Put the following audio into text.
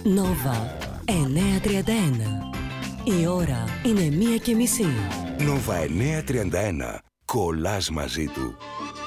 Νόβα 9:31. Η ώρα είναι 1:30. Νόβα 9:31. Κολλάς μαζί του.